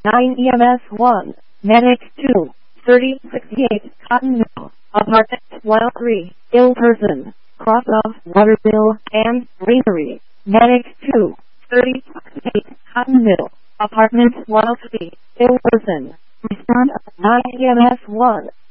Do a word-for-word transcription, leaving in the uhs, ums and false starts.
nine E M S one, Medic two, thirty sixty-eight, Cotton Mill, Apartment one oh three, ill person, cross of Waterville and Greenery, Medic two, thirty sixty-eight, Cotton Mill, Apartment one oh three, ill person, respond nine E M S one.